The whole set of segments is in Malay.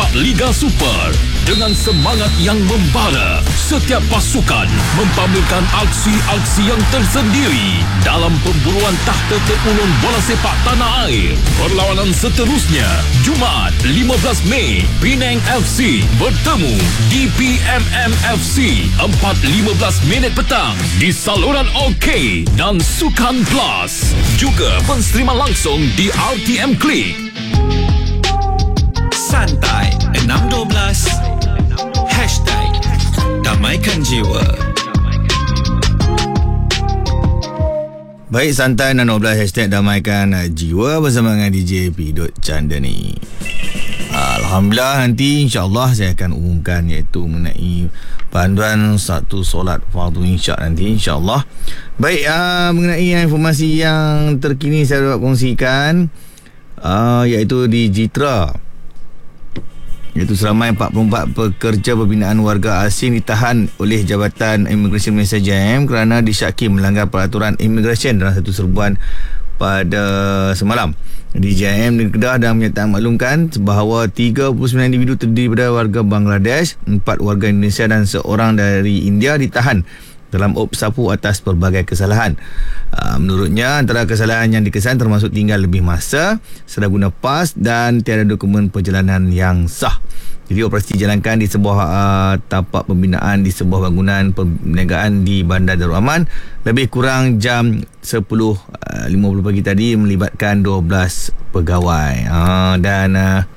Liga Super. Dengan semangat yang membara, setiap pasukan mempamerkan aksi-aksi yang tersendiri dalam pemburuan takhta terulun bola sepak tanah air. Perlawanan seterusnya, Jumaat 15 Mei, Penang FC bertemu DPMM FC 4.15 minit petang di saluran OK dan Sukan Plus. Juga penstriman langsung di RTM Klik. Santai 612 #Damaikan Jiwa. Baik, Santai 612 #Damaikan Jiwa bersama dengan DJ P. Chandani. Alhamdulillah, nanti insyaAllah saya akan umumkan iaitu mengenai panduan satu solat fardu insya' nanti insyaAllah. Baik, mengenai informasi yang terkini saya dapat kongsikan iaitu di Jitra, iaitu seramai 44 pekerja pembinaan warga asing ditahan oleh Jabatan Imigresen Malaysia JIM kerana disyaki melanggar peraturan imigresen dalam satu serbuan pada semalam. Di JIM Negeri Kedah dah menyatakan maklumkan bahawa 39 individu terdiri daripada warga Bangladesh, 4 warga Indonesia dan seorang dari India ditahan dalam op sapu atas pelbagai kesalahan. Menurutnya, antara kesalahan yang dikesan termasuk tinggal lebih masa, salah guna pas dan tiada dokumen perjalanan yang sah. Jadi operasi dijalankan di sebuah tapak pembinaan di sebuah bangunan perniagaan di Bandar Darul Aman lebih kurang jam 10.50 pagi tadi, melibatkan 12 pegawai. Dan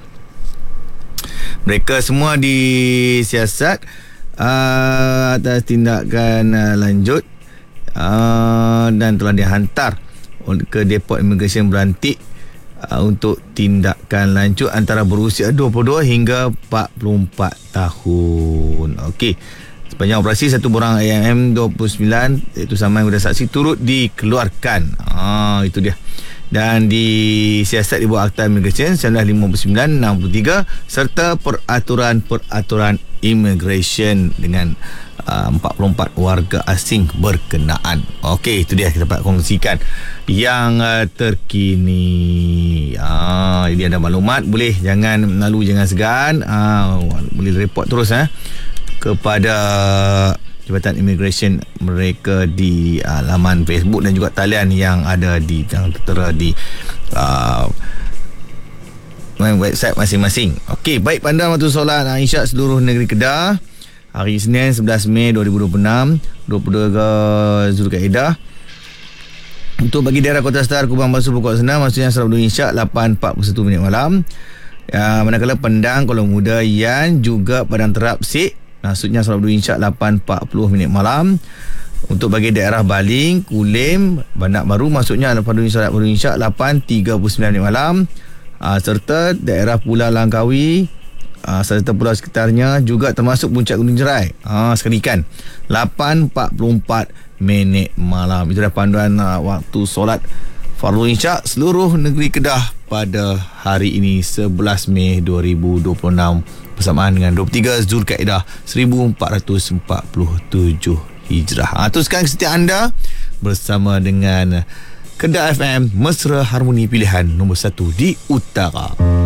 mereka semua disiasat atas tindakan lanjut dan telah dihantar ke Depot Imigresen Berantik untuk tindakan lanjut antara berusia 22 hingga 44 tahun. Okey. Sepanjang operasi, satu borang AMM 29 iaitu saman kepada saksi turut dikeluarkan. Itu dia. Dan disiasat di bawah Akta Imigresen 1959-63 serta peraturan-peraturan imigresen dengan 44 warga asing berkenaan. Okey, itu dia kita dapat kongsikan yang terkini. Jadi ada maklumat, boleh jangan segan, boleh report terus kepada Jabatan Imigresen mereka di laman Facebook dan juga talian yang ada di yang tertera di website masing-masing. Okey, baik, panduan waktu solat insya' seluruh negeri Kedah hari Isnin 11 Mei 2026, 22 Zulkaidah. Untuk bagi daerah Kota Star, Kubang, Basuh, Pokok Senang, maksudnya salat fardu insya' 8.41 minit malam. Manakala Pendang, Kuala Muda, Yan juga Padang Terap, Sik, maksudnya salat fardu insya' 8.40 minit malam. Untuk bagi daerah Baling, Kulim, Bandar Baru, maksudnya salat fardu insya' 8.39 minit malam. Serta daerah Pulau Langkawi serta pulau sekitarnya juga termasuk Puncak Gunung Jerai, sekalikan 8.44 minit malam. Itu dah panduan waktu solat fardu insya' seluruh negeri Kedah pada hari ini 11 Mei 2026 bersamaan dengan 23 Zulkaidah 1447 Hijrah. Teruskan setia anda bersama dengan Kedah FM, mesra harmoni pilihan nombor 1 di utara.